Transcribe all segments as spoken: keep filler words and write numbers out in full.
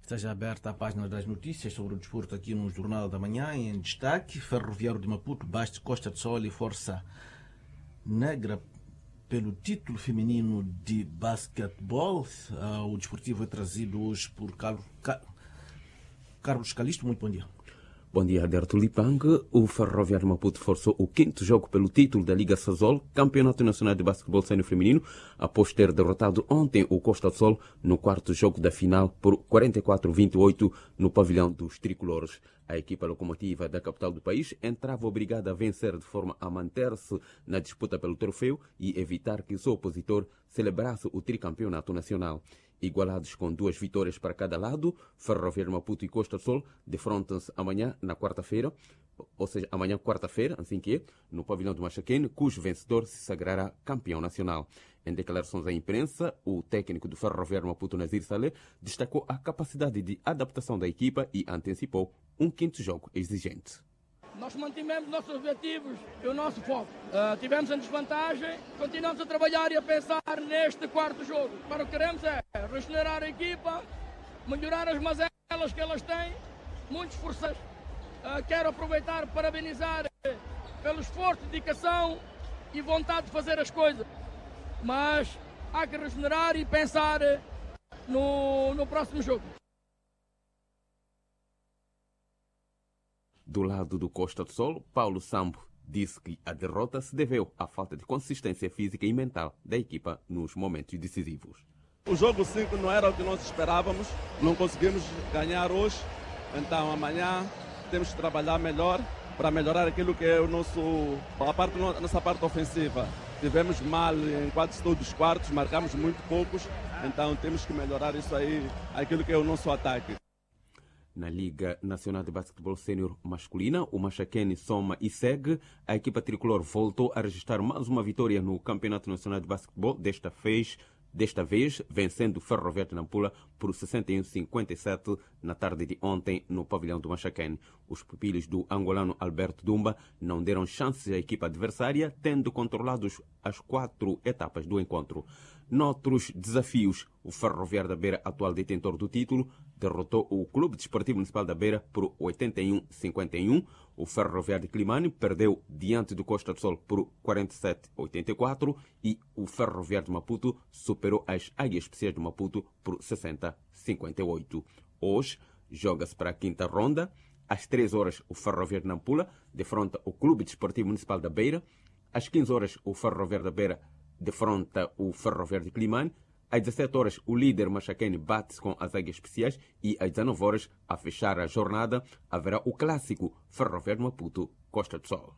Esteja aberta a página das notícias sobre o desporto aqui no Jornal da Manhã. Em destaque, Ferroviário de Maputo bate Costa de Sol e Força Negra pelo título feminino de basquetebol. O desportivo é trazido hoje por Carlos, Carlos Calisto. Muito bom dia. Bom dia, Aderto Lipang. O Ferroviário de Maputo forçou o quinto jogo pelo título da Liga Sazol, Campeonato Nacional de Basquetebol Sénior Feminino, após ter derrotado ontem o Costa do Sol no quarto jogo da final por quarenta e quatro a vinte e oito no pavilhão dos tricolores. A equipa locomotiva da capital do país entrava obrigada a vencer de forma a manter-se na disputa pelo troféu e evitar que o seu opositor celebrasse o tricampeonato nacional. Igualados com duas vitórias para cada lado, Ferroviário Maputo e Costa do Sol defrontam-se amanhã, na quarta-feira, ou seja, amanhã, quarta-feira, assim que é, no pavilhão do Machaquene, cujo vencedor se sagrará campeão nacional. Em declarações à imprensa, o técnico do Ferroviário Maputo, Nazir Saleh, destacou a capacidade de adaptação da equipa e antecipou um quinto jogo exigente. Nós mantivemos nossos objetivos e o nosso foco. Uh, tivemos em desvantagem, continuamos a trabalhar e a pensar neste quarto jogo. Mas o que queremos é regenerar a equipa, melhorar as mazelas que elas têm, muito esforços. Uh, quero aproveitar para parabenizar pelo esforço, dedicação e vontade de fazer as coisas. Mas há que regenerar e pensar no, no próximo jogo. Do lado do Costa do Sol, Paulo Sambo disse que a derrota se deveu à falta de consistência física e mental da equipa nos momentos decisivos. O jogo cinco não era o que nós esperávamos, não conseguimos ganhar hoje, então amanhã temos que trabalhar melhor para melhorar aquilo que é o nosso, a, parte, a nossa parte ofensiva. Tivemos mal em quase todos os quartos, marcamos muito poucos, então temos que melhorar isso aí, aquilo que é o nosso ataque. Na Liga Nacional de Basquetebol Sénior Masculina, o Machaquene soma e segue. A equipa tricolor voltou a registrar mais uma vitória no Campeonato Nacional de Basquetebol, desta vez, desta vez vencendo o Ferroviário de Nampula por sessenta e um a cinquenta e sete na tarde de ontem no pavilhão do Machaquene. Os pupilos do angolano Alberto Dumba não deram chances à equipa adversária, tendo controlado as quatro etapas do encontro. Noutros desafios, o Ferroviário da Beira, atual detentor do título, derrotou o Clube Desportivo Municipal da Beira por oitenta e um a cinquenta e um. O Ferroviário de Climane perdeu diante do Costa do Sol por quarenta e sete a oitenta e quatro e o Ferroviário de Maputo superou as Águias Especiais de Maputo por sessenta a cinquenta e oito. Hoje, joga-se para a quinta ronda. Às três horas, o Ferroviário de Nampula defronta o Clube Desportivo Municipal da Beira. Às quinze horas, o Ferroviário da Beira defronta o Ferroviário de Climane. Às dezessete horas, o líder Machaquene bate-se com as Águias Especiais e às dezenove horas, a fechar a jornada, haverá o clássico Ferroviário de Maputo Costa do Sol.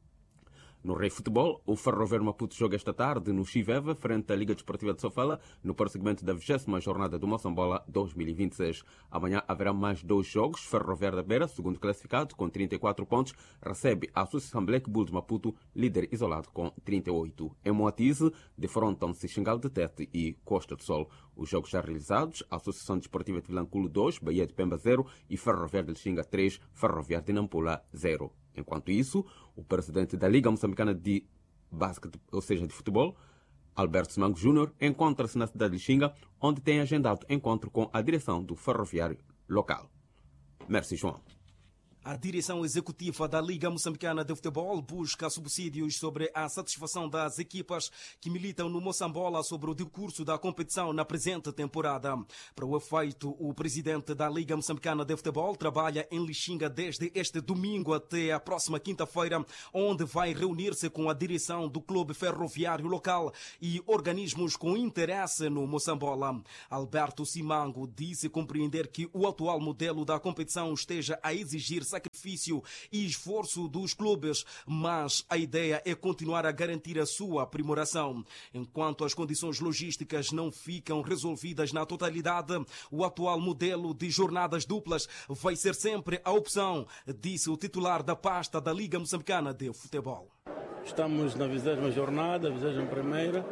No Rei Futebol, o Ferroviário Maputo joga esta tarde no Chiveva, frente à Liga Desportiva de Sofala, no prosseguimento da vigésima jornada do Moçambola dois mil e vinte e seis. Amanhã haverá mais dois jogos. Ferroviário da Beira, segundo classificado, com trinta e quatro pontos, recebe a Associação Black Bulls Maputo, líder isolado com trinta e oito. Em Moatize, defrontam-se Xingal de Tete e Costa do Sol. Os jogos já realizados, a Associação Desportiva de Vilanculo dois, Bahia de Pemba zero e Ferroviário de Lixinga três, Ferroviário de Nampula zero. Enquanto isso, o presidente da Liga Moçambicana de Basquete, ou seja, de futebol, Alberto Simango Júnior, encontra-se na cidade de Lixinga, onde tem agendado encontro com a direção do ferroviário local. Merci, João. A direção executiva da Liga Moçambicana de Futebol busca subsídios sobre a satisfação das equipas que militam no Moçambola sobre o decurso da competição na presente temporada. Para o efeito, o presidente da Liga Moçambicana de Futebol trabalha em Lixinga desde este domingo até a próxima quinta-feira, onde vai reunir-se com a direção do clube ferroviário local e organismos com interesse no Moçambola. Alberto Simango disse compreender que o atual modelo da competição esteja a exigir sacrifício e esforço dos clubes, mas a ideia é continuar a garantir a sua aprimoração. Enquanto as condições logísticas não ficam resolvidas na totalidade, o atual modelo de jornadas duplas vai ser sempre a opção, disse o titular da pasta da Liga Moçambicana de Futebol. Estamos na vigésima jornada, vigésima primeira,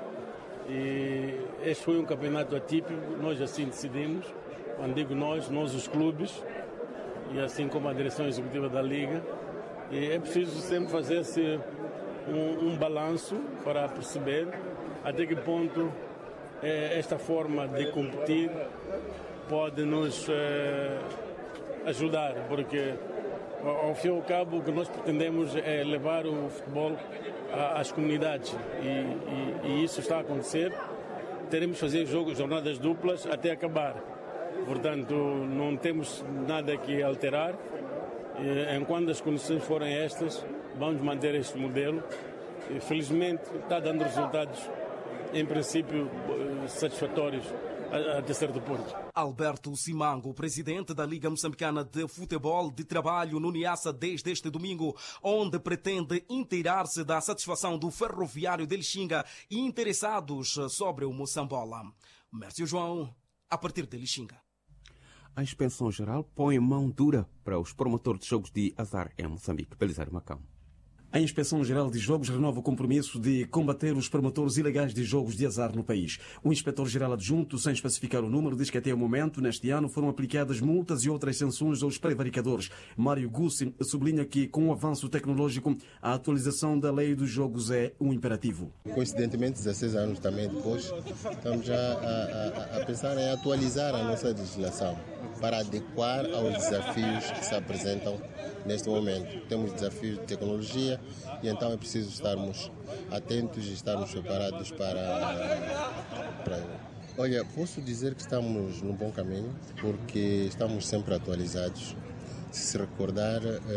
e este foi um campeonato atípico, nós assim decidimos. Quando digo nós, nós os clubes, e assim como a direção executiva da Liga, e é preciso sempre fazer-se um, um balanço para perceber até que ponto é esta forma de competir pode nos eh, ajudar, porque ao fim e ao cabo o que nós pretendemos é levar o futebol às comunidades e, e, e isso está a acontecer. Teremos que fazer jogos, jornadas duplas até acabar. Portanto, não temos nada que alterar. Enquanto as condições forem estas, vamos manter este modelo. E, felizmente, está dando resultados, em princípio, satisfatórios até certo ponto. Alberto Simango, presidente da Liga Moçambicana de Futebol de Trabalho no Niassa desde este domingo, onde pretende inteirar-se da satisfação do ferroviário de Lixinga e interessados sobre o Moçambola. Mércio João, a partir de Lixinga. A Inspeção Geral põe mão dura para os promotores de jogos de azar em Moçambique. Belisário Macão. A Inspeção-Geral de Jogos renova o compromisso de combater os promotores ilegais de jogos de azar no país. O Inspetor-Geral Adjunto, sem especificar o número, diz que até o momento, neste ano, foram aplicadas multas e outras sanções aos prevaricadores. Mário Gussi sublinha que, com o avanço tecnológico, a atualização da lei dos jogos é um imperativo. Coincidentemente, dezesseis anos também depois, estamos já a, a, a pensar em atualizar a nossa legislação para adequar aos desafios que se apresentam neste momento. Temos desafios de tecnologia e então é preciso estarmos atentos e estarmos preparados para, para... Olha, posso dizer que estamos num bom caminho porque estamos sempre atualizados. Se se recordar,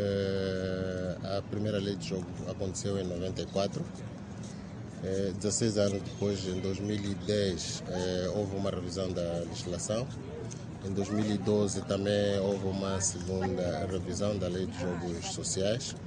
a primeira lei de jogo aconteceu em noventa e quatro. dezesseis anos depois, em dois mil e dez, houve uma revisão da legislação. Em dois mil e doze também houve uma segunda revisão da Lei de Jogos Sociais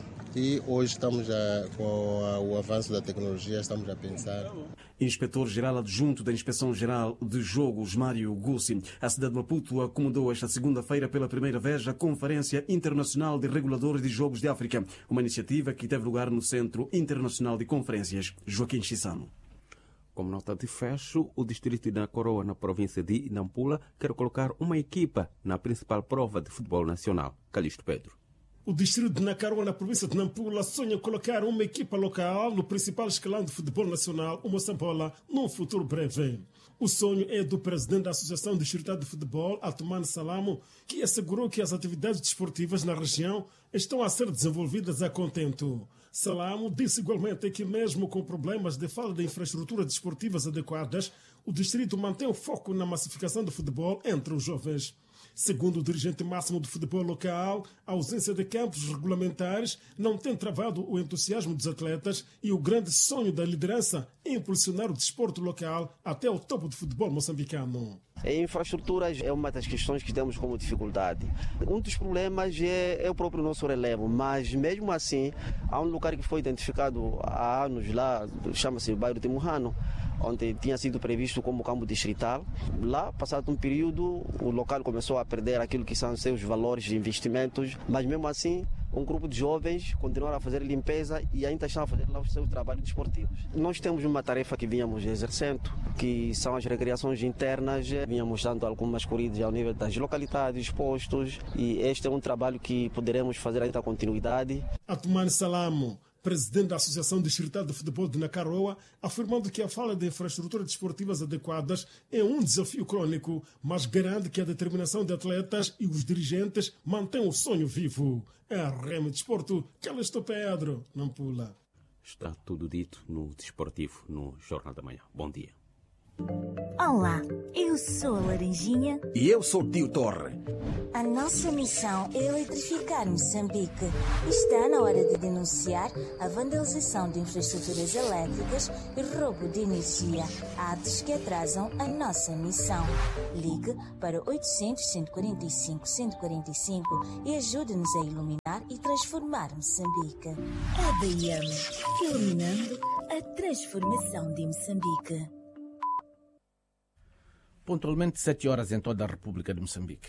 e hoje estamos já, com a, o avanço da tecnologia, estamos a pensar. Inspetor-Geral Adjunto da Inspeção-Geral de Jogos, Mário Gussi. A cidade de Maputo acomodou esta segunda-feira pela primeira vez a Conferência Internacional de Reguladores de Jogos de África, uma iniciativa que teve lugar no Centro Internacional de Conferências. Joaquim Chissano. Como nota de fecho, o distrito de Nakoroa, na província de Nampula, quer colocar uma equipa na principal prova de futebol nacional. Calixto Pedro. O distrito de Nakoroa, na província de Nampula, sonha colocar uma equipa local no principal escalão de futebol nacional, o Moçambola, num futuro breve. O sonho é do presidente da Associação Distrital de Futebol, Atumane Salamo, que assegurou que as atividades desportivas na região estão a ser desenvolvidas a contento. Salamo disse igualmente que mesmo com problemas de falta de infraestruturas desportivas adequadas, o distrito mantém o foco na massificação do futebol entre os jovens. Segundo o dirigente máximo do futebol local, a ausência de campos regulamentares não tem travado o entusiasmo dos atletas e o grande sonho da liderança é impulsionar o desporto local até o topo do futebol moçambicano. A infraestrutura é uma das questões que temos como dificuldade. Um dos problemas é, é o próprio nosso relevo, mas mesmo assim, há um lugar que foi identificado há anos lá, chama-se o bairro de Murrano, onde tinha sido previsto como campo distrital. Lá, passado um período, o local começou a perder aquilo que são seus valores de investimentos, mas mesmo assim, um grupo de jovens continuaram a fazer limpeza e ainda estão a fazer lá os seus trabalhos desportivos. Nós temos uma tarefa que vínhamos exercendo, que são as recreações internas. Vínhamos dando algumas corridas ao nível das localidades, postos, e este é um trabalho que poderemos fazer ainda a continuidade. Atumane Salamo, presidente da Associação Distrital de Futebol de Nakoroa, afirmando que a falta de infraestruturas desportivas adequadas é um desafio crônico, mas garante que a determinação de atletas e os dirigentes mantêm o sonho vivo. É a Remo Desporto, Calixto Pedro, Nampula. Está tudo dito no Desportivo, no Jornal da Manhã. Bom dia. Olá, eu sou a Laranjinha. E eu sou o Tio Torre. A nossa missão é eletrificar Moçambique. Está na hora de denunciar a vandalização de infraestruturas elétricas e roubo de energia, atos que atrasam a nossa missão. Ligue para oitocentos, cento e quarenta e cinco, cento e quarenta e cinco e ajude-nos a iluminar e transformar Moçambique. A D I M, iluminando a transformação de Moçambique. Pontualmente sete horas em toda a República de Moçambique.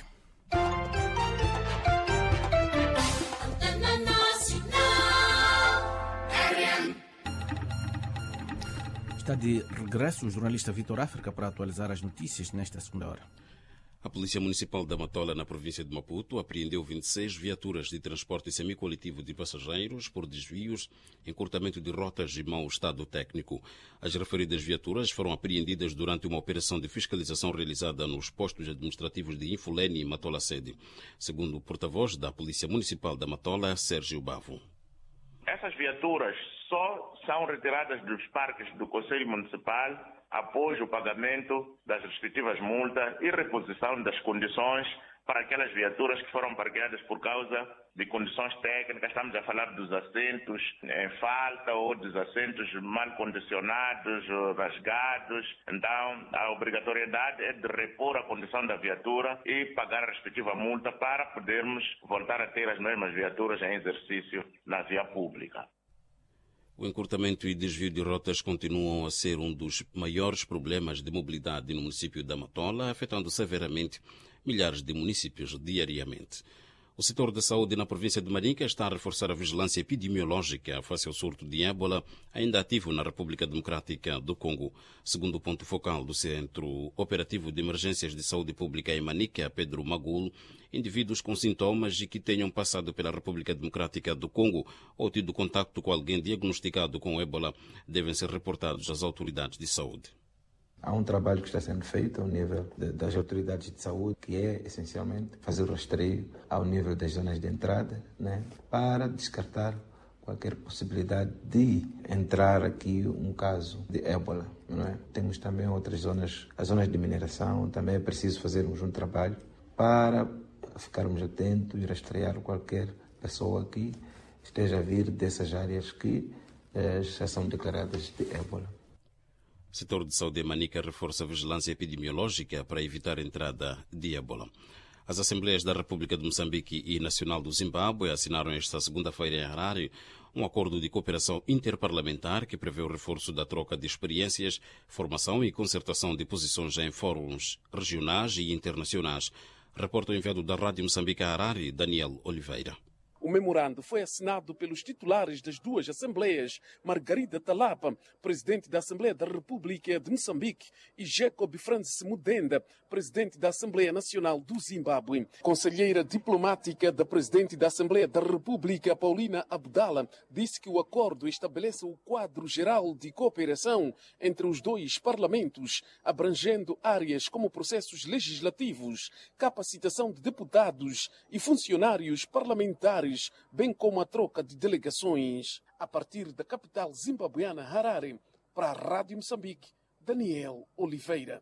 Está de regresso o jornalista Vitor África para atualizar as notícias nesta segunda hora. A Polícia Municipal da Matola, na província de Maputo, apreendeu vinte e seis viaturas de transporte semicoletivo de passageiros por desvios, encurtamento de rotas e mau estado técnico. As referidas viaturas foram apreendidas durante uma operação de fiscalização realizada nos postos administrativos de Infulene e Matola Sede. Segundo o porta-voz da Polícia Municipal da Matola, Sérgio Bavo. Essas viaturas só são retiradas dos parques do Conselho Municipal após o pagamento das respectivas multas e reposição das condições para aquelas viaturas que foram parqueadas por causa de condições técnicas. Estamos a falar dos assentos em falta ou dos assentos mal condicionados, rasgados. Então, a obrigatoriedade é de repor a condição da viatura e pagar a respectiva multa para podermos voltar a ter as mesmas viaturas em exercício na via pública. O encurtamento e desvio de rotas continuam a ser um dos maiores problemas de mobilidade no município da Matola, afetando severamente milhares de municípios diariamente. O setor da saúde na província de Manica está a reforçar a vigilância epidemiológica face ao surto de ébola, ainda ativo na República Democrática do Congo. Segundo o ponto focal do Centro Operativo de Emergências de Saúde Pública em Manica, Pedro Magul, indivíduos com sintomas e que tenham passado pela República Democrática do Congo ou tido contato com alguém diagnosticado com ébola devem ser reportados às autoridades de saúde. Há um trabalho que está sendo feito ao nível de, das autoridades de saúde, que é, essencialmente, fazer o rastreio ao nível das zonas de entrada, né, para descartar qualquer possibilidade de entrar aqui um caso de ébola. Não é? Temos também outras zonas, as zonas de mineração, também é preciso fazermos um trabalho para ficarmos atentos e rastrear qualquer pessoa que esteja a vir dessas áreas que eh, já são declaradas de ébola. O setor de saúde em Manica reforça a vigilância epidemiológica para evitar a entrada de ébola. As Assembleias da República de Moçambique e Nacional do Zimbábue assinaram esta segunda-feira em Harare um acordo de cooperação interparlamentar que prevê o reforço da troca de experiências, formação e concertação de posições em fóruns regionais e internacionais. Reporta o enviado da Rádio Moçambique a Harare, Daniel Oliveira. O memorando foi assinado pelos titulares das duas Assembleias, Margarida Talapa, presidente da Assembleia da República de Moçambique, e Jacob Francis Mudenda, presidente da Assembleia Nacional do Zimbábue. Conselheira diplomática da presidente da Assembleia da República, Paulina Abdala, disse que o acordo estabelece o quadro geral de cooperação entre os dois parlamentos, abrangendo áreas como processos legislativos, capacitação de deputados e funcionários parlamentares, bem como a troca de delegações. A partir da capital zimbabueana, Harare, para a Rádio Moçambique, Daniel Oliveira.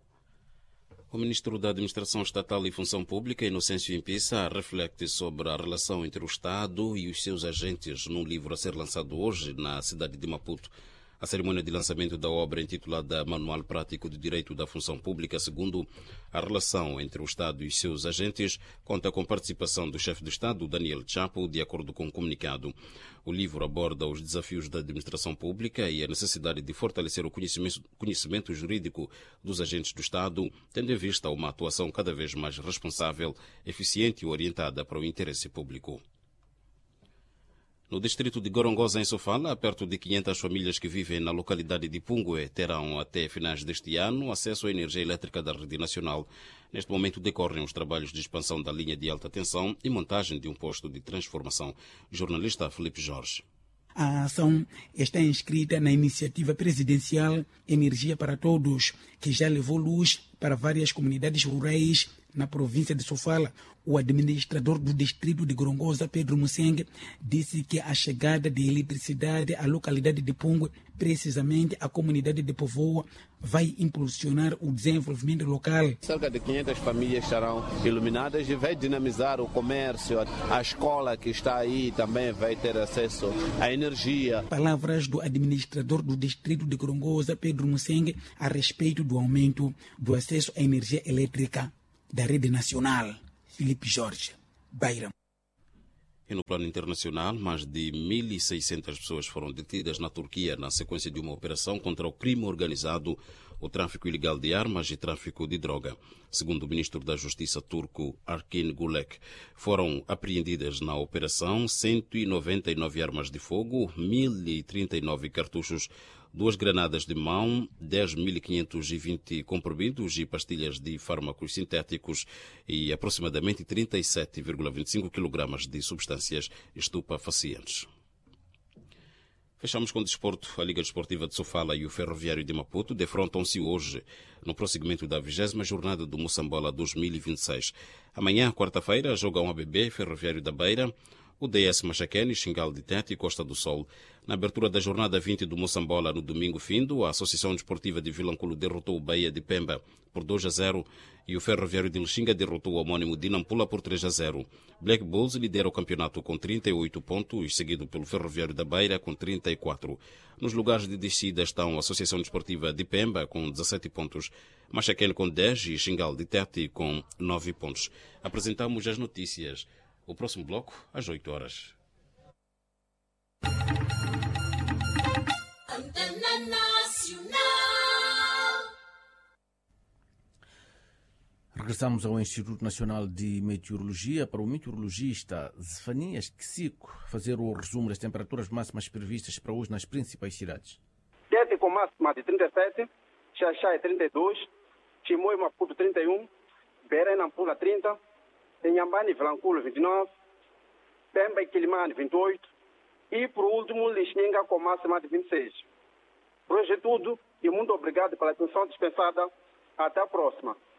O ministro da Administração Estatal e Função Pública, Inocêncio Impissa, reflete sobre a relação entre o Estado e os seus agentes num livro a ser lançado hoje na cidade de Maputo. A cerimônia de lançamento da obra intitulada Manual Prático de Direito da Função Pública, segundo a relação entre o Estado e os seus agentes, conta com participação do chefe de Estado, Daniel Chapo, de acordo com o comunicado. O livro aborda os desafios da administração pública e a necessidade de fortalecer o conhecimento, conhecimento jurídico dos agentes do Estado, tendo em vista uma atuação cada vez mais responsável, eficiente e orientada para o interesse público. No distrito de Gorongosa, em Sofala, perto de quinhentas famílias que vivem na localidade de Pungue terão até finais deste ano acesso à energia elétrica da rede nacional. Neste momento decorrem os trabalhos de expansão da linha de alta tensão e montagem de um posto de transformação. Jornalista Felipe Jorge. A ação está inscrita na iniciativa presidencial Energia para Todos, que já levou luz para várias comunidades rurais na província de Sofala. O administrador do distrito de Gorongosa, Pedro Musengue, disse que a chegada de eletricidade à localidade de Pungue, precisamente a comunidade de Povoa, vai impulsionar o desenvolvimento local. Cerca de quinhentas famílias estarão iluminadas e vai dinamizar o comércio. A escola que está aí também vai ter acesso à energia. Palavras do administrador do distrito de Gorongosa, Pedro Musengue, a respeito do aumento do acesso à energia elétrica da rede nacional. Felipe Jorge, Beira. E no plano internacional, mais de mil e seiscentas pessoas foram detidas na Turquia na sequência de uma operação contra o crime organizado, o tráfico ilegal de armas e tráfico de droga. Segundo o ministro da Justiça turco, Arkin Gulek, foram apreendidas na operação cento e noventa e nove armas de fogo, mil e trinta e nove cartuchos, duas granadas de mão, dez mil quinhentos e vinte comprimidos e pastilhas de fármacos sintéticos e aproximadamente trinta e sete vírgula vinte e cinco quilogramas de substâncias estupefacientes. Fechamos com o desporto. A Liga Desportiva de Sofala e o Ferroviário de Maputo defrontam-se hoje no prosseguimento da vigésima jornada do Moçambola dois mil e vinte e seis. Amanhã, quarta-feira, jogam A B B, Ferroviário da Beira, o D S Machaquene, Xingal de Tete e Costa do Sol. Na abertura da jornada vinte do Moçambola, no domingo findo, a Associação Desportiva de Vilanculo derrotou o Bahia de Pemba por dois a zero e o Ferroviário de Lixinga derrotou o homônimo de Nampula por três a zero. Black Bulls lidera o campeonato com trinta e oito pontos, seguido pelo Ferroviário da Beira com trinta e quatro. Nos lugares de descida estão a Associação Desportiva de Pemba com dezassete pontos, Machaquene com dez e Xingal de Tete com nove pontos. Apresentamos as notícias. O próximo bloco, às oito horas. Antena Nacional. Regressamos ao Instituto Nacional de Meteorologia para o meteorologista Zefanias Kisico fazer o resumo das temperaturas máximas previstas para hoje nas principais cidades. Tete com máxima de trinta e sete, Xaxai trinta e dois, Chimoio e Maputo trinta e um, Beira e Nampula trinta, Inhambane e Vilanculo vinte e nove, Pemba e Quilimane vinte e oito e, por último, Lixinga com máxima de vinte e seis. Por hoje é tudo e muito obrigado pela atenção dispensada. Até a próxima.